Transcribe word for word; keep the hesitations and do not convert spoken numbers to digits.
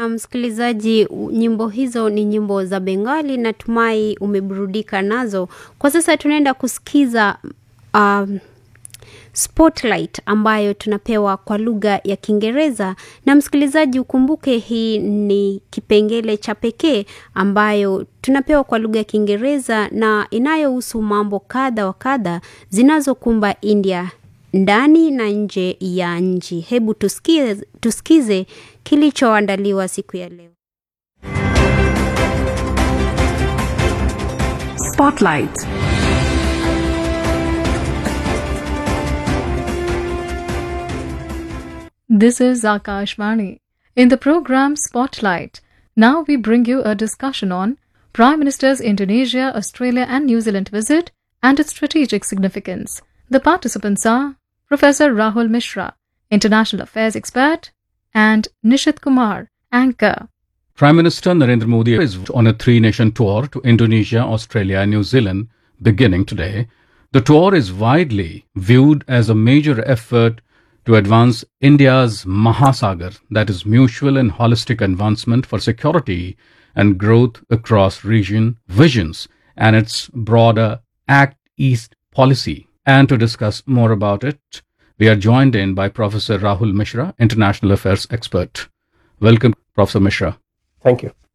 Na msikilizaji, nyimbo hizo ni nyimbo za Bengali, natumai umeburudika nazo. Kwa sasa tunaenda kusikiza um, Spotlight ambayo tunapewa kwa lugha ya Kiingereza. Na msikilizaji, ukumbuke hii ni kipengele cha pekee ambayo tunapewa kwa lugha ya Kiingereza na inayohusu mambo kadha wa kadha zinazokumba India ndani na nje ya nchi. Hebu tusikize, tusikize kilichoandaliwa siku ya leo. Spotlight. This is Akashvani. In the program Spotlight, now we bring you a discussion on Prime Minister's Indonesia, Australia and New Zealand visit and its strategic significance. The participants are Professor Rahul Mishra, International Affairs expert, and Nishit Kumar, anchor. Prime Minister Narendra Modi is on a three-nation tour to Indonesia, Australia and New Zealand beginning today. The tour is widely viewed as a major effort to advance India's Mahasagar, that is mutual and holistic advancement for security and growth across region visions, and its broader Act East policy. And to discuss more about it, we are joined in by Professor Rahul Mishra, International Affairs expert. Welcome, Professor Mishra. Thank you.